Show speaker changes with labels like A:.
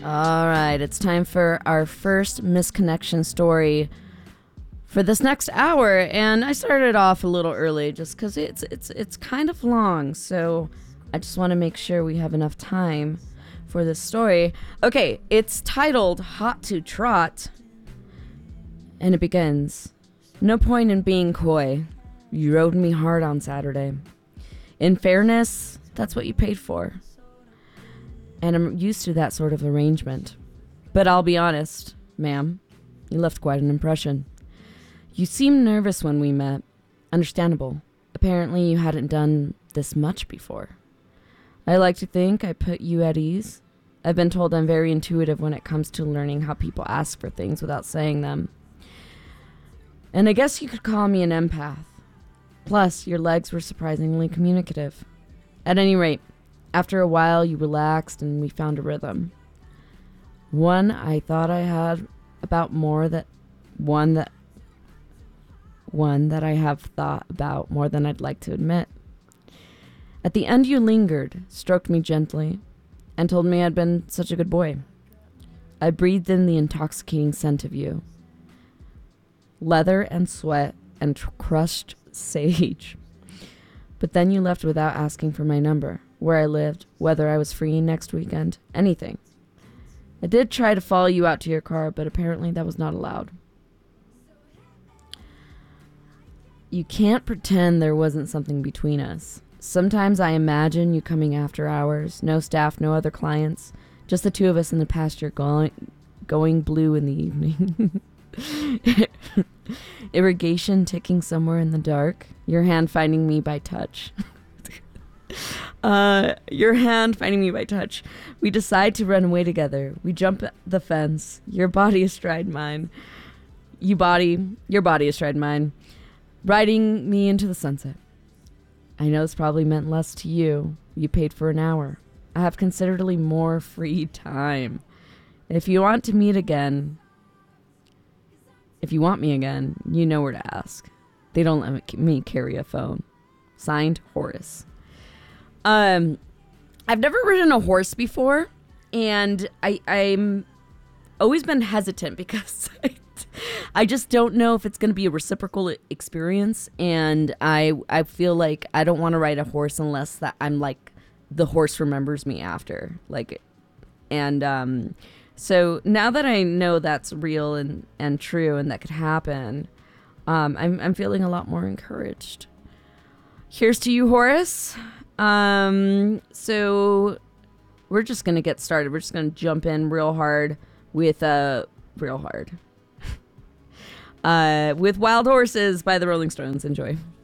A: All right, it's time for our first misconnection story for this next hour, and I started off a little early just because it's kind of long, so I just want to make sure we have enough time for this story. Okay, it's titled Hot to Trot, and it begins. No point in being coy. You rode me hard on Saturday. In fairness, that's what you paid for. And I'm used to that sort of arrangement. But I'll be honest, ma'am, you left quite an impression. You seemed nervous when we met. Understandable. Apparently you hadn't done this much before. I like to think I put you at ease. I've been told I'm very intuitive when it comes to learning how people ask for things without saying them. And I guess you could call me an empath. Plus, your legs were surprisingly communicative. At any rate, after a while, you relaxed and we found a rhythm. One I thought I had about one that I have thought about more than I'd like to admit. At the end, you lingered, stroked me gently, and told me I'd been such a good boy. I breathed in the intoxicating scent of you. Leather and sweat and crushed sage. But then you left without asking for my number, where I lived, whether I was free next weekend, anything. I did try to follow you out to your car, but apparently that was not allowed. You can't pretend there wasn't something between us. Sometimes I imagine you coming after hours, no staff, no other clients, just the two of us in the pasture going blue in the evening. Irrigation ticking somewhere in the dark, your hand finding me by touch. We decide to run away together. We jump the fence, your body astride mine. Your body astride mine, riding me into the sunset. I know this probably meant less to you. You paid for an hour. I have considerably more free time. If you want me again, you know where to ask. They don't let me carry a phone. Signed, Horace. I've never ridden a horse before, and I'm always been hesitant because I just don't know if it's going to be a reciprocal experience, and I feel like I don't want to ride a horse unless that I'm like the horse remembers me after, so now that I know that's real and true and that could happen, I'm feeling a lot more encouraged. Here's to you, Horace. So we're just going to get started. We're just going to jump in real hard with with Wild Horses by the Rolling Stones. Enjoy.